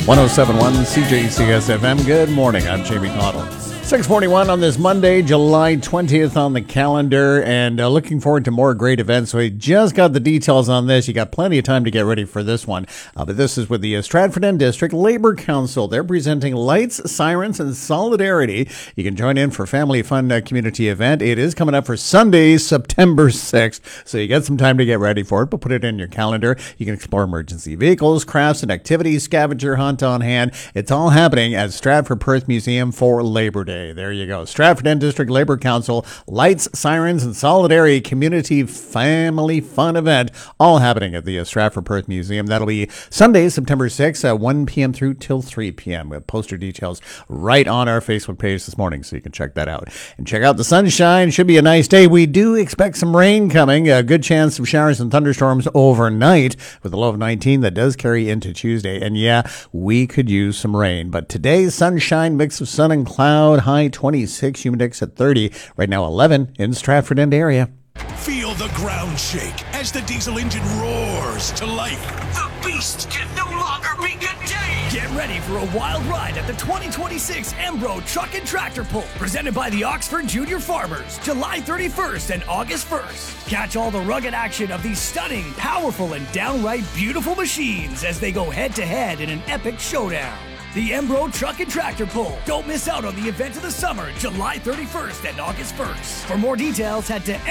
1071 CJCS FM. Good morning. I'm Jamie Cottle. 6:41 on this Monday, July 20th on the calendar, and looking forward to more great events. We just got the details on this. You got plenty of time to get ready for this one. But this is with the Stratford End District Labor Council. They're presenting Lights, Sirens, and Solidarity. You can join in for family fun community event. It is coming up for Sunday, September 6th. So you got some time to get ready for it, but put it in your calendar. You can explore emergency vehicles, crafts, and activities, scavenger hunt on hand. It's all happening at Stratford Perth Museum for Labor Day. There you go. Stratford End District Labor Council, Lights, Sirens, and Solidarity Community Family Fun Event, all happening at the Stratford Perth Museum. That'll be Sunday, September 6th at 1 p.m. through till 3 p.m. We have poster details right on our Facebook page this morning, so you can check that out. And check out the sunshine. Should be a nice day. We do expect some rain coming. A good chance of showers and thunderstorms overnight with a low of 19 that does carry into Tuesday. And yeah, we could use some rain. But today's sunshine, mix of sun and cloud, high 26, humidex at 30. Right now 11 in Stratford End area. Feel the ground shake as the diesel engine roars to life. The beast can no longer be contained. Get ready for a wild ride at the 2026 Embro Truck and Tractor Pull, presented by the Oxford Junior Farmers, July 31st and August 1st. Catch all the rugged action of these stunning, powerful, and downright beautiful machines as they go head-to-head in an epic showdown. The Embro Truck and Tractor Pull. Don't miss out on the event of the summer, July 31st and August 1st. For more details, head to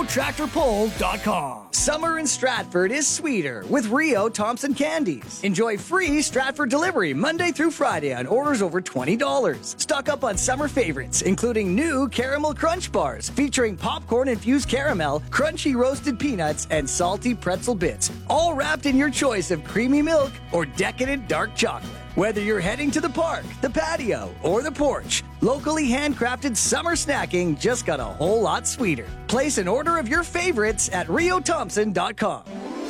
EmbroTractorPull.com. Summer in Stratford is sweeter with Rio Thompson Candies. Enjoy free Stratford delivery Monday through Friday on orders over $20. Stock up on summer favorites, including new Caramel Crunch Bars featuring popcorn-infused caramel, crunchy roasted peanuts, and salty pretzel bits, all wrapped in your choice of creamy milk or decadent dark chocolate. Whether you're heading to the park, the patio, or the porch, locally handcrafted summer snacking just got a whole lot sweeter. Place an order of your favorites at riothompson.com.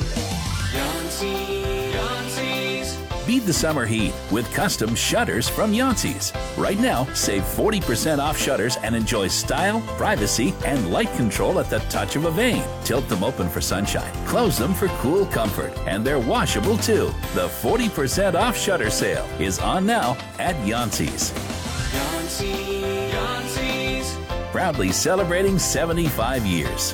Beat the summer heat with custom shutters from Yancey's. Right now, save 40% off shutters and enjoy style, privacy, and light control at the touch of a vein. Tilt them open for sunshine, close them for cool comfort, and they're washable too. The 40% off shutter sale is on now at Yancey's. Yancey's. Proudly celebrating 75 years.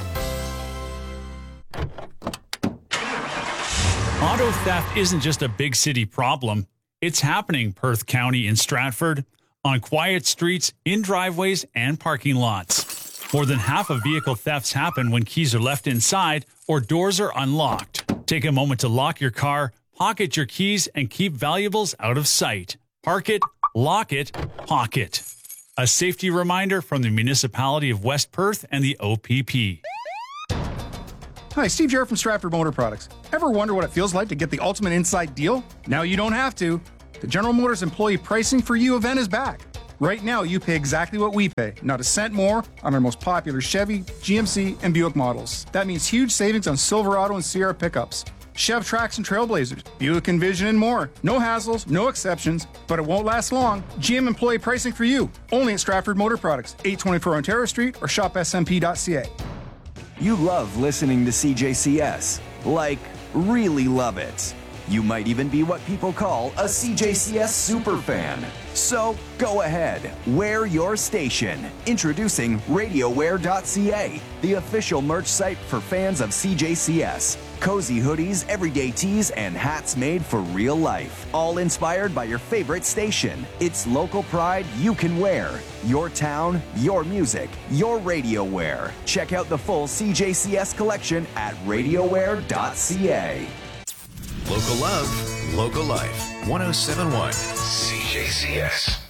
Auto theft isn't just a big city problem. It's happening Perth County in Stratford, on quiet streets, in driveways, and parking lots. More than half of vehicle thefts happen when keys are left inside or doors are unlocked. Take a moment to lock your car, pocket your keys, and keep valuables out of sight. Park it, lock it, pocket. A safety reminder from the municipality of West Perth and the OPP. Hi, Steve Jarrett from Stratford Motor Products. Ever wonder what it feels like to get the ultimate inside deal? Now you don't have to. The General Motors Employee Pricing for You event is back. Right now, you pay exactly what we pay, not a cent more on our most popular Chevy, GMC, and Buick models. That means huge savings on Silverado and Sierra pickups, Chev Trax and Trailblazers, Buick Envision, and more. No hassles, no exceptions, but it won't last long. GM Employee Pricing for You, only at Stratford Motor Products, 824 Ontario Street or shopsmp.ca. You love listening to CJCS, like really love it. You might even be what people call a CJCS superfan. So go ahead, wear your station. Introducing RadioWear.ca, the official merch site for fans of CJCS. Cozy hoodies, everyday tees, and hats made for real life. All inspired by your favorite station. It's local pride you can wear. Your town, your music, your radio wear. Check out the full CJCS collection at RadioWear.ca. Local love, local life. 1071 CJCS.